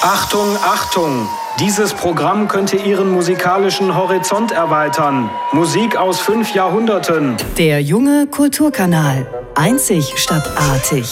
Achtung, Achtung! Dieses Programm könnte Ihren musikalischen Horizont erweitern. Musik aus 5 Jahrhunderten. Der junge Kulturkanal. Einzig statt artig.